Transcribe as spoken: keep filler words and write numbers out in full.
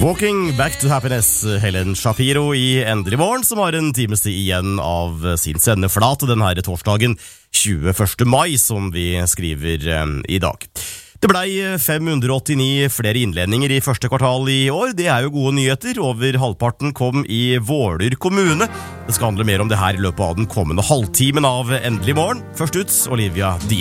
Walking back to happiness, Helen Shapiro i Endelig morgen, som har en times tid igjen av sin sendeflate den her torsdagen tjueførste mai, som vi skriver um, i dag. Det blei fem hundre og åttini flere innledninger i første kvartal i år. Det er jo gode nyheter. Over halvparten kom i Våler kommune. Det skal handle mer om det her i løpet av den kommende halvtimen av Endelig morgen. Først ut, Olivia Diaz.